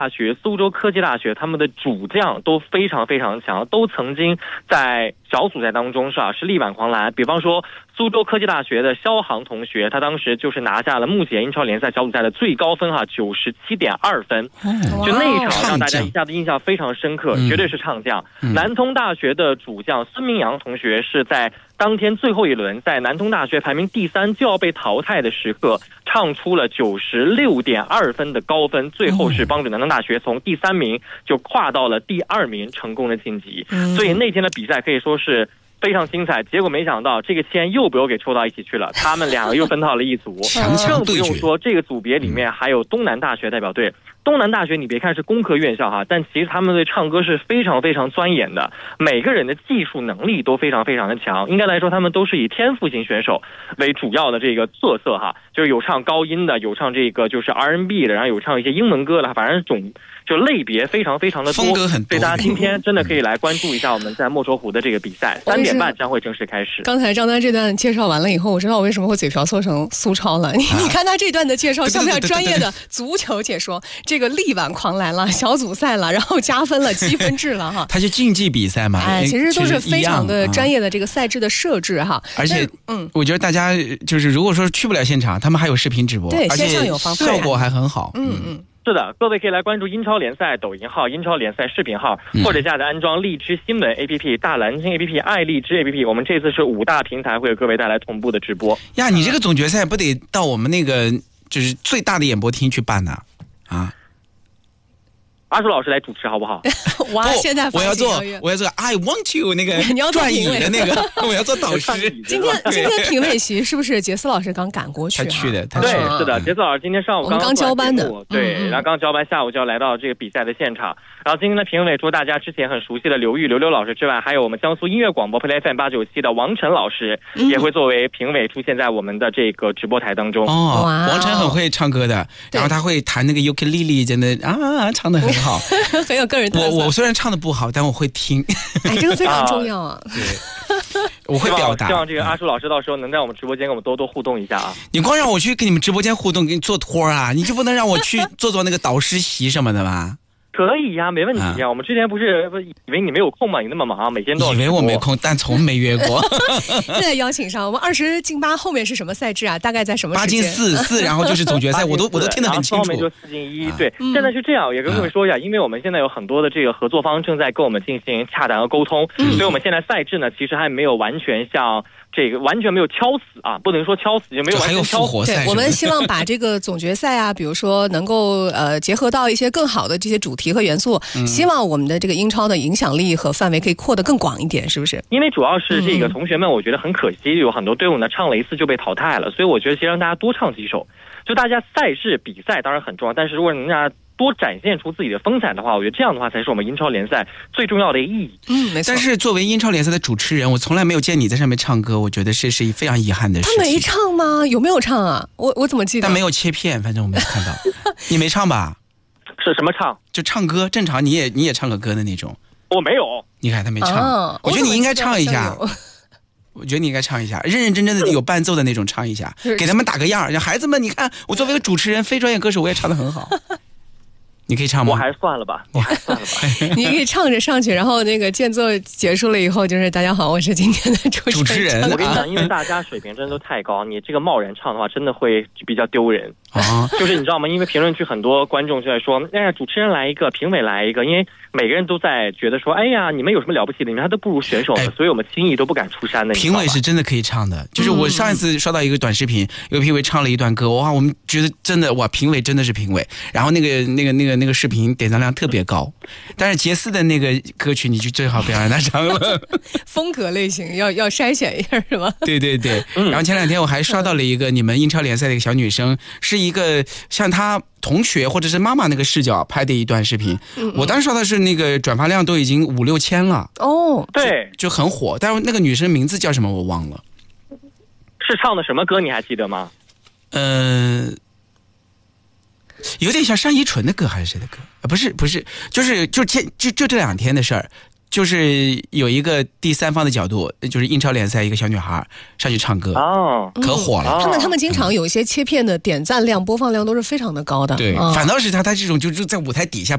大学、苏州科技大学，他们的主将都非常非常强，都曾经在小组赛当中是力挽狂澜。比方说苏州科技大学的肖航同学，他当时就是拿下了目前英超联赛小组赛的最高分97.2分，就那一场让大家一下子印象非常深刻，绝对是唱将。南通大学的主将孙明阳同学是在当天最后一轮，在南通大学排名第3就要被淘汰的时刻，唱出了96.2分的高分，最后是帮助南通大学从第3名就跨到了第2名，成功的晋级。所以那天的比赛可以说是非常精彩，结果没想到这个签又被我给抽到一起去了，他们两个又分到了一组。更不用说这个组别里面还有东南大学代表队。东南大学你别看是工科院校哈，但其实他们对唱歌是非常非常钻研的，每个人的技术能力都非常非常的强。应该来说他们都是以天赋型选手为主要的这个特色哈，就是有唱高音的，有唱这个就是 R&B 的，然后有唱一些英文歌的，反正就类别非常非常的多， 风格很多。 所以大家今天真的可以来关注一下我们在莫愁湖的这个比赛，3点半将会正式开始。 刚才张丹这段介绍完了以后，我知道我为什么会嘴瓢缩成苏超了。你看他这段的介绍像不像专业的足球解说？这个力挽狂澜了，小组赛了，然后加分了，积分制了哈。 它是竞技比赛嘛， 其实都是非常的专业的这个赛制的设置哈。 而且，我觉得大家就是如果说去不了现场，他们还有视频直播， 对， 而且线上有方法， 效果还很好。 是的，各位可以来关注英超联赛抖音号、英超联赛视频号，或者下载安装荔枝新闻 APP、大蓝鲸 APP、爱荔枝 APP。我们这次是5大平台会给各位带来同步的直播。 呀，你这个总决赛不得到我们那个就是最大的演播厅去办呢？啊？ 阿叔老师来主持好不好？ 哇，现在我要做 I want you 那个转椅的那个，我要做导师。 今天评委席是不是杰斯老师刚赶过去？ 他去的， 对，是的，杰斯老师今天上午刚交班的， 对，然后刚交班，下午就要来到这个比赛的现场。然后今天的评委除了大家之前很熟悉的刘老师之外，还有我们江苏音乐广播 Play FM 897的王晨老师也会作为评委出现在我们的这个直播台当中。 王晨很会唱歌的，然后他会弹那个尤克里里，真的唱得很好。 很有个人特色。 我虽然唱得不好，但我会听。 这个非常重要啊。 对，我会表达。 希望这个阿叔老师到时候能在我们直播间跟我们多多互动一下啊。 你光让我去跟你们直播间互动，给你做托啊，你就不能让我去做那个导师席什么的吗？ 可以呀，没问题呀。我们之前不是以为你没有空吗？你那么忙，每天都要。以为我没空，但从没约过。 现在邀请上我们20进8，后面是什么赛制啊？大概在什么时间？ 8进4，然后就是总决赛，我都听得很清楚。 后面就4进1，对。现在是这样，也跟各位说一下，因为我们现在有很多的这个合作方正在跟我们进行洽谈和沟通，所以我们现在赛制呢，其实还没有完全像。这个完全没有敲死啊，不能说敲死，就没有完全敲死。 对，我们希望把这个总决赛啊，比如说能够结合到一些更好的这些主题和元素，希望我们的这个英超的影响力和范围可以扩得更广一点，是不是？ 因为主要是这个同学们，我觉得很可惜，有很多队伍呢唱了一次就被淘汰了，所以我觉得其实让大家多唱几首，就大家赛事比赛当然很重要，但是如果能让大家多展现出自己的风采的话，我觉得这样的话才是我们英超联赛最重要的意义。 没错。 但是作为英超联赛的主持人，我从来没有见你在上面唱歌，我觉得是非常遗憾的事情。 他没唱吗？有没有唱啊？我怎么记得？ 但没有切片，反正我没看到。你没唱吧？ 是什么唱？ 就唱歌，正常你也唱个歌的那种。 我没有。 你看他没唱，我觉得你应该唱一下。我觉得你应该唱一下，认认真真的有伴奏的那种唱一下，给他们打个样，让孩子们，你看我作为一个主持人，非专业歌手，我也唱得很好。你可以唱吗？ 我还算了吧。 你可以唱着上去，然后那个间奏结束了以后，就是大家好，我是今天的主持人。 我跟你讲，因为大家水平真的都太高，你这个贸然唱的话，真的会比较丢人啊。就是你知道吗？因为评论区很多观众就在说，哎呀，主持人来一个，评委来一个，因为每个人都在觉得说，哎呀，你们有什么了不起的？你们还都不如选手呢，所以我们轻易都不敢出山的。 评委是真的可以唱的，就是我上一次刷到一个短视频，有个评委唱了一段歌，哇，我们觉得真的哇，评委真的是评委。然后那个视频点赞量特别高，但是杰斯的那个歌曲你就最好不要让他唱了。 风格类型要筛选一下是吧？ 对对对。然后前2天我还刷到了一个你们英超联赛的一个小女生，是一个像她同学或者是妈妈那个视角拍的一段视频。我当时刷的是那个转发量都已经5、6千了。 对， 就很火。但是那个女生名字叫什么我忘了。 是唱的什么歌你还记得吗？ 有点像单依纯的歌还是谁的歌？不是，就这2天的事儿。就是有一个第三方的角度，就是英超联赛一个小女孩上去唱歌，可火了。 他们经常有一些切片的点赞量、播放量都是非常的高的。 对，反倒是他这种就是在舞台底下